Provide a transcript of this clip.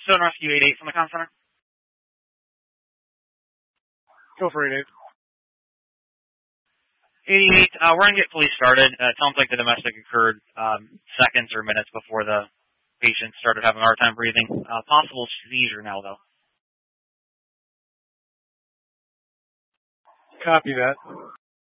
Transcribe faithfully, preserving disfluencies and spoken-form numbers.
Stone Rescue eight eight from the Con Center. Go for eight eight. eighty-eight, uh, we're going to get police started. Uh, it sounds like the domestic occurred um, seconds or minutes before the patient started having a hard time breathing. Uh, possible seizure now, though. Copy that.